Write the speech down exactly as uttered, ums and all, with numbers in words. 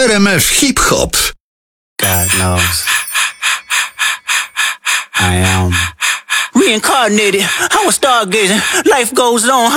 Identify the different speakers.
Speaker 1: R M F Hip Hop.
Speaker 2: God knows. I am reincarnated. I was stargazing. Life goes on.